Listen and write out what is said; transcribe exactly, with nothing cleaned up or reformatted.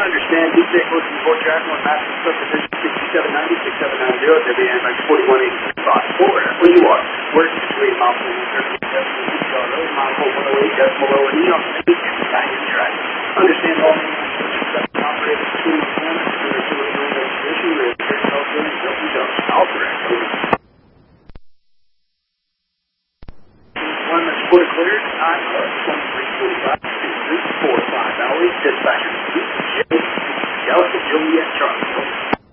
Understand, D J Coach from Fort Jackson, Master Subdivision sixty-seven ninety, sixty-seven ninety, W N X forty-one eighty-five. Florida, where you are. We're situated mile four one zero, mile four one oh eight, decimal lower E on the Canyon Drive. Understand all operators between the planets, and the two of the position, the air building, Delta Jones. All correct. One that's quarter cleared, time of twenty-three forty-five, two three four five, Valley, dispatcher, Galaxy Juliet Charlie.